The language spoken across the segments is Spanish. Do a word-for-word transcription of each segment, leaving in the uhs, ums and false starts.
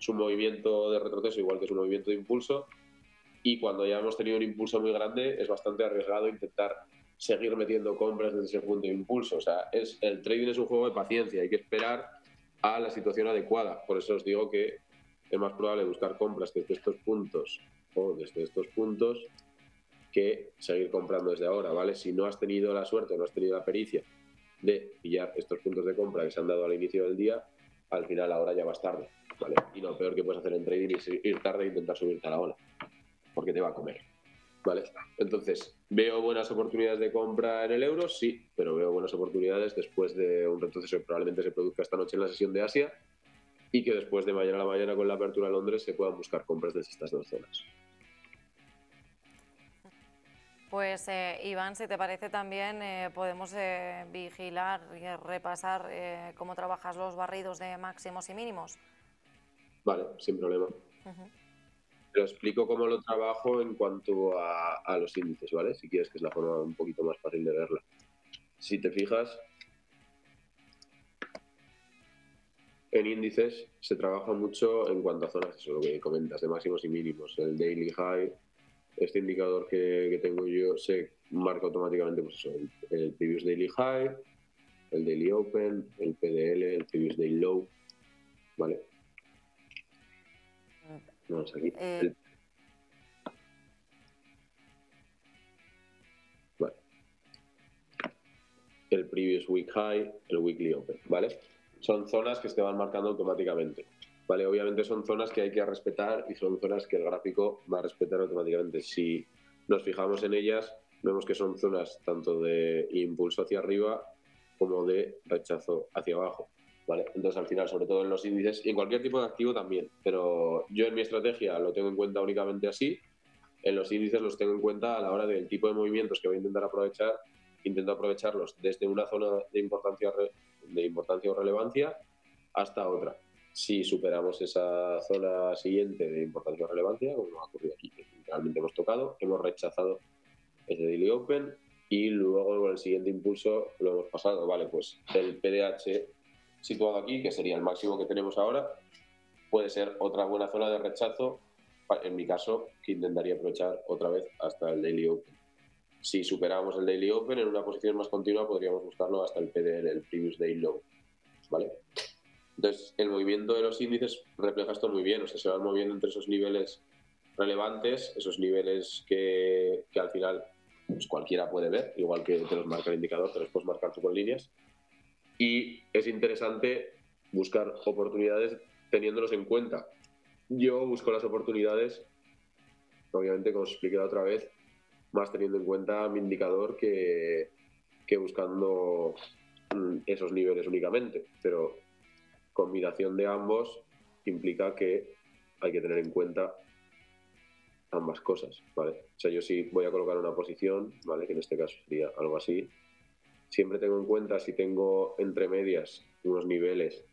su movimiento de retroceso igual que su movimiento de impulso, y cuando ya hemos tenido un impulso muy grande es bastante arriesgado intentar seguir metiendo compras desde ese punto de impulso. O sea, es, el trading es un juego de paciencia, hay que esperar a la situación adecuada. Por eso os digo que es más probable buscar compras desde estos puntos o desde estos puntos que seguir comprando desde ahora, ¿vale? Si no has tenido la suerte, no has tenido la pericia de pillar estos puntos de compra que se han dado al inicio del día, al final ahora ya vas tarde, ¿vale? Y lo peor que puedes hacer en trading es ir tarde e intentar subirte a la ola, porque te va a comer, ¿vale? Entonces, ¿veo buenas oportunidades de compra en el euro? Sí, pero veo buenas oportunidades después de un retroceso que probablemente se produzca esta noche en la sesión de Asia y que después de mañana a la mañana con la apertura de Londres se puedan buscar compras desde estas dos zonas. Pues eh, Iván, si te parece también eh, podemos eh, vigilar y repasar eh, cómo trabajas los barridos de máximos y mínimos. Vale, sin problema. Uh-huh. Te lo explico cómo lo trabajo en cuanto a, a los índices, ¿vale? Si quieres, que es la forma un poquito más fácil de verla. Si te fijas, en índices se trabaja mucho en cuanto a zonas, eso lo que comentas, de máximos y mínimos. El daily high, este indicador que, que tengo yo, se marca automáticamente pues eso, el, el previous daily high, el daily open, el P D L, el previous daily low, ¿vale? Vamos aquí. Eh... El... Vale. El previous week high, el weekly open, ¿vale? Son zonas que se te van marcando automáticamente, ¿vale? Obviamente son zonas que hay que respetar y son zonas que el gráfico va a respetar automáticamente. Si nos fijamos en ellas, vemos que son zonas tanto de impulso hacia arriba como de rechazo hacia abajo, ¿vale? Entonces, al final, sobre todo en los índices y en cualquier tipo de activo también, pero yo en mi estrategia lo tengo en cuenta únicamente así. En los índices los tengo en cuenta a la hora del tipo de movimientos que voy a intentar aprovechar. Intento aprovecharlos desde una zona de importancia, de importancia o relevancia hasta otra. Si superamos esa zona siguiente de importancia o relevancia, como ha ocurrido aquí, que realmente hemos tocado, hemos rechazado ese daily open y luego con el siguiente impulso lo hemos pasado. Vale, pues el P D H situado aquí, que sería el máximo que tenemos ahora, puede ser otra buena zona de rechazo, en mi caso, que intentaría aprovechar otra vez hasta el daily open. Si superamos el daily open en una posición más continua, podríamos buscarlo hasta el P D L, el previous day low, ¿vale? Entonces, el movimiento de los índices refleja esto muy bien, o sea, se van moviendo entre esos niveles relevantes, esos niveles que, que al final pues cualquiera puede ver, igual que te los marca el indicador, te los puedes marcar tú con líneas, y es interesante buscar oportunidades teniéndolos en cuenta. Yo busco las oportunidades, obviamente, como os expliqué la otra vez, más teniendo en cuenta mi indicador que, que buscando esos niveles únicamente, pero combinación de ambos implica que hay que tener en cuenta ambas cosas, ¿vale? O sea, yo sí voy a colocar una posición, ¿vale? Que en este caso sería algo así. Siempre tengo en cuenta si tengo entre medias unos niveles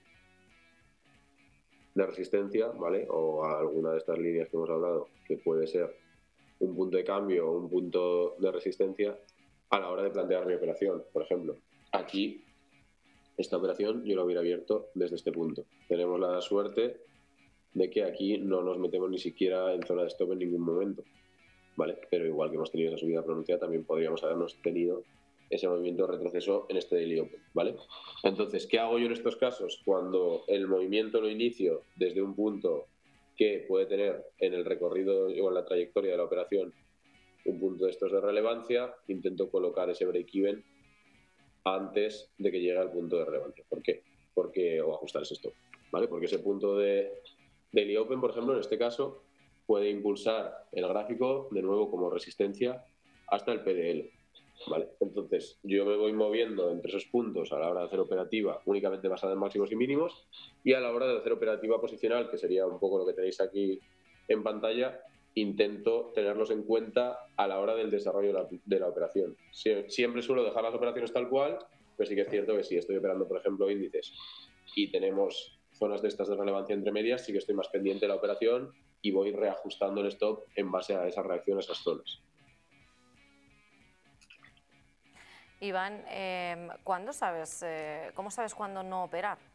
de resistencia, ¿vale? O alguna de estas líneas que hemos hablado, que puede ser un punto de cambio o un punto de resistencia a la hora de plantear mi operación. Por ejemplo, aquí esta operación yo la hubiera abierto desde este punto. Tenemos la suerte de que aquí no nos metemos ni siquiera en zona de stop en ningún momento, ¿vale? Pero igual que hemos tenido esa subida pronunciada, también podríamos habernos tenido ese movimiento de retroceso en este daily open, ¿vale? Entonces, ¿qué hago yo en estos casos? Cuando el movimiento lo inicio desde un punto que puede tener en el recorrido o en la trayectoria de la operación un punto de estos de relevancia, intento colocar ese break-even antes de que llegue al punto de relevancia. ¿Por qué? Porque, o ajustar ese stop, ¿vale? Porque ese punto de daily open, por ejemplo, en este caso, puede impulsar el gráfico de nuevo como resistencia hasta el P D L, ¿vale? Entonces, yo me voy moviendo entre esos puntos a la hora de hacer operativa únicamente basada en máximos y mínimos, y a la hora de hacer operativa posicional, que sería un poco lo que tenéis aquí en pantalla, intento tenerlos en cuenta a la hora del desarrollo de la, de la operación. Siempre suelo dejar las operaciones tal cual, pero sí que es cierto que si estoy operando, por ejemplo, índices y tenemos zonas de estas de relevancia entre medias, sí que estoy más pendiente de la operación y voy reajustando el stop en base a esa reacción a esas zonas. Iván, eh, ¿cuándo sabes, eh, ¿cómo sabes cuándo no operar?